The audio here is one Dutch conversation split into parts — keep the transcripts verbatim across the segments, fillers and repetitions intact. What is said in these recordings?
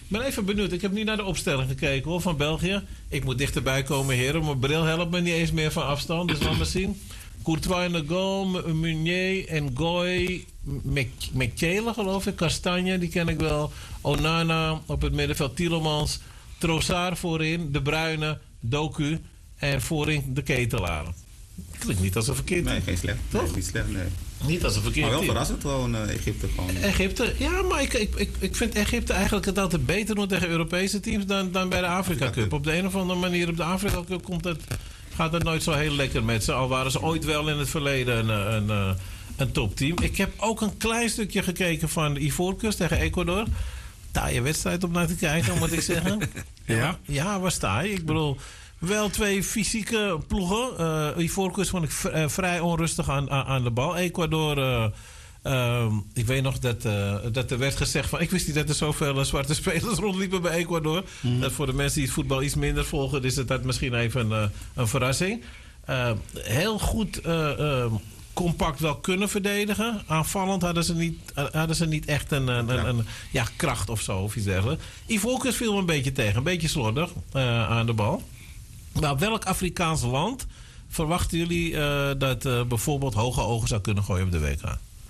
ben even benieuwd. Ik heb niet naar de opstelling gekeken hoor, van België. Ik moet dichterbij komen, heren. Mijn bril helpt me niet eens meer van afstand. Dus laten we zien. Courtois in de goal, Meunier, Ngoy, McChele geloof ik. Castagne, die ken ik wel. Onana op het middenveld. Tielemans. Trossard voorin. De Bruyne. Doku. En voorin de Ketelaar. Klinkt niet als een verkeerd team. Nee, geen slecht. Toch? Nee, niet slecht, nee. Niet als een verkeerd Maar wel team. verrassend gewoon, uh, Egypte gewoon. Egypte, ja, maar ik, ik, ik, ik vind Egypte eigenlijk het altijd beter doen tegen Europese teams dan, dan bij de Afrika Cup. Op de een of andere manier op de Afrika Cup komt het, gaat het nooit zo heel lekker met ze. Al waren ze ooit wel in het verleden een, een, een, een topteam. Ik heb ook een klein stukje gekeken van de Ivoorkust tegen Ecuador. Taaie wedstrijd om naar te kijken, moet ik zeggen. Ja? Ja, waar sta je? Ik bedoel, wel twee fysieke ploegen. Uh, Ivoorkust vond ik v- uh, vrij onrustig aan, aan, aan de bal. Ecuador, uh, uh, ik weet nog dat, uh, dat er werd gezegd van... Ik wist niet dat er zoveel uh, zwarte spelers rondliepen bij Ecuador. Mm. Dat voor de mensen die het voetbal iets minder volgen... is het dat misschien even uh, een verrassing. Uh, heel goed... Uh, uh, compact wel kunnen verdedigen. Aanvallend hadden ze niet, hadden ze niet echt een, een, een, een ja, kracht of zo of iets dergelijks. Ivoorkust viel me een beetje tegen. Een beetje slordig uh, aan de bal. Maar welk Afrikaans land verwachten jullie uh, dat uh, bijvoorbeeld hoge ogen zou kunnen gooien op de W K?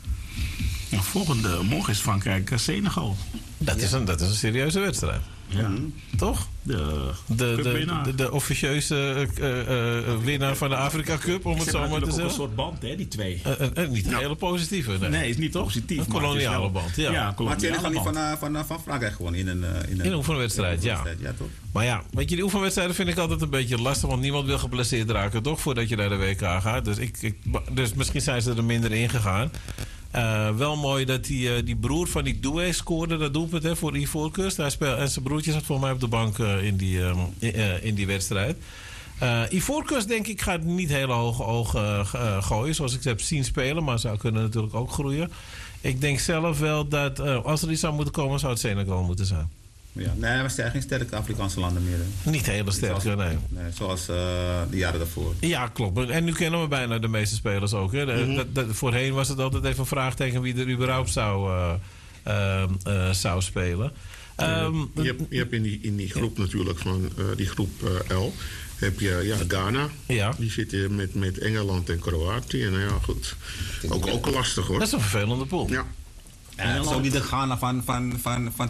Ja, volgende morgen is Frankrijk uh, Senegal. Dat, ja. is een, dat is een serieuze wedstrijd. Ja. Toch? De, de, de, de, de officieuze uh, uh, uh, winnaar van de Afrika Cup, om het zo maar te zeggen. Een soort band, hè, die twee. Uh, uh, uh, niet een ja. hele positieve. Nee, nee is niet toch? positief. Een koloniale wel, band, ja. ja maar Thierry gaat niet van, uh, van, uh, van Frankrijk gewoon in een... Uh, in een, een oefenwedstrijd, ja. ja toch? Maar ja, weet je, die oefenwedstrijden vind ik altijd een beetje lastig, want niemand wil geblesseerd raken, toch? Voordat je naar de W K gaat. Dus, ik, ik, dus misschien zijn ze er minder in gegaan. Uh, wel mooi dat die, uh, die broer van die Doué scoorde dat doelpunt hè, voor Ivoorkust. Hij speelde, en zijn broertje zat voor mij op de bank uh, in, die, uh, in, uh, in die wedstrijd. Uh, Ivoorkust denk ik gaat niet hele hoge ogen uh, uh, gooien, zoals ik ze heb zien spelen. Maar zou kunnen natuurlijk ook groeien. Ik denk zelf wel dat uh, als er iets zou moeten komen, zou het Senegal moeten zijn. Ja, nee, maar zijn geen sterke Afrikaanse landen meer. Hè? Niet hele sterke, zoals, nee. nee. Zoals uh, de jaren daarvoor. Ja, klopt. En nu kennen we bijna de meeste spelers ook. Hè. De, mm-hmm. dat, dat, voorheen was het altijd even een vraagteken wie er überhaupt zou, uh, uh, uh, zou spelen. Um, je, hebt, je hebt in die, in die groep ja. natuurlijk, van uh, die groep uh, L, heb je ja, Ghana. Ja. Die zitten met, met Engeland en Kroatië. En nou ja, goed. Ook, ook lastig hoor. Dat is een vervelende pool. Ja. Ja, zo die de Ghana van, van, van, van